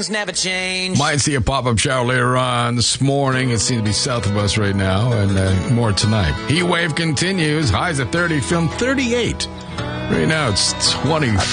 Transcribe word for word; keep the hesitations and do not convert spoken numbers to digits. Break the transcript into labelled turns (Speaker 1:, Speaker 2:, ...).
Speaker 1: things never change.
Speaker 2: Might see a pop-up shower later on this morning. It seems to be south of us right now, and uh, more tonight. Heat wave continues. Highs at thirty, film thirty-eight. Right now it's twenty-four.